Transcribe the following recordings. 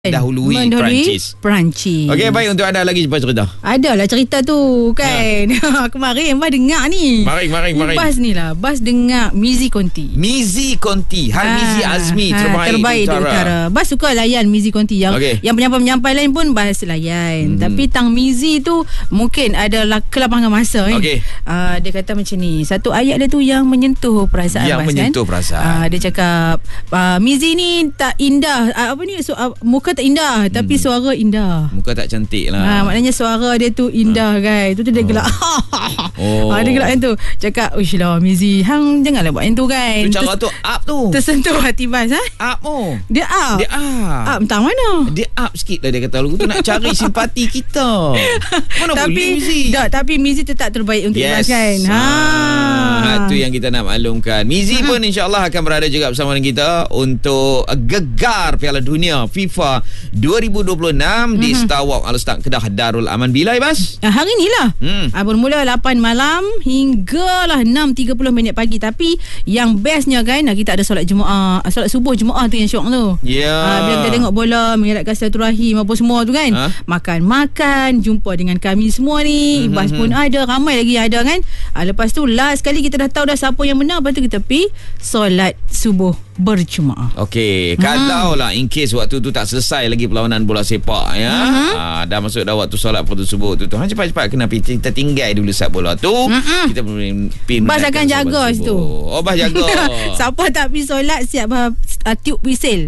dahului Perancis. Okey, baik, untuk anda lagi cerita. Adalah cerita tu kan. Kemarin Bas dengar ni. Mari. Bas ni lah. Bas dengar Mizi Conti. Mizi Azmi terbaik di utara. Bas suka layan Mizi Conti. Yang penyampai-penyampai lain pun Bas layan. Tapi tang Mizi tu mungkin ada kelapangan masa kan. Dia kata macam ni. Satu ayat dia tu yang menyentuh perasaan Bas kan. Dia cakap Mizi ni tak indah. Muka tak indah, tapi suara indah. Muka tak cantik lah. Maknanya suara dia tu indah kan. Itu dia gelak. Dia gelak yang tu. Cakap, uish lah Mizi, hang janganlah buat yang tu kan. Tu cara tu up tu. Tersentuh hati Bas. Up tu. Dia up. Up entah mana. Dia up sikit lah dia kata. Lagu tu nak cari simpati kita. Mana boleh Mizi. Tapi Mizi tetap terbaik untuk Bas kan. Itu yang kita nak maklumkan. Mizi pun insyaAllah akan berada juga bersama dengan kita untuk gegar Piala Dunia FIFA 2026 di Star Walk Al-Ustaz Kedah Darul Aman. Bila Bas? Hari ni lah. Bermula 8 malam hinggalah 6.30 pagi. Tapi yang bestnya kan, kita ada solat subuh Jumaat tu yang syok tu. Bila kita tengok bola, mengeratkan silaturahim apa semua tu kan. Makan, jumpa dengan kami semua ni. Bas pun ada, ramai lagi yang ada kan. Lepas tu last kali kita dah tahu dah siapa yang menang. Lepas tu kita pergi solat subuh berjemaah. Okey, kalau lah in case waktu tu tak selesai lagi perlawanan bola sepak ya. Dah masuk dah waktu solat fardu subuh tu. Hang cepat-cepat kena pergi, kita tinggal dulu saat bola tu. Kita pergi. Bas akan jaga situ. Bas jaga. Siapa tak pergi solat siap tiup whistle.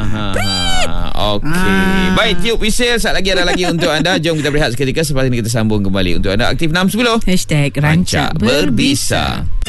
Okey. Baik, tiup whistle saat lagi ada lagi untuk anda. Jom kita berehat seketika, selepas ini kita sambung kembali untuk anda. Aktif 610 #Rancak Berbisa.